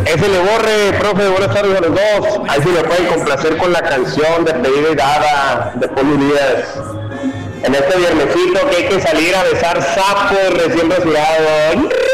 Ese le borre, profe, buenas tardes a los dos. Ahí sí me pueden complacer con la canción de Pedida y Dada de Poli Díaz. En este viernesito que hay que salir a besar sapos recién rasurados.